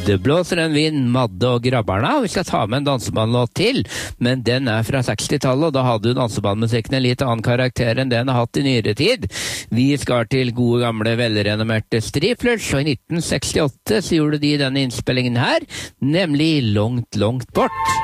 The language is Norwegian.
Det blåser en vind, Madde og grabbarna, og vi skal ta med en dansebandlåt til, men den er fra 60-tallet, og da hadde jo dansebandmusikken en litt annen karakter enn den har hatt i nyere tid. Vi skal til gode gamle velrenommerte Striplers, og i 1968 så gjorde de denne innspillingen her, nemlig Langt, langt bort.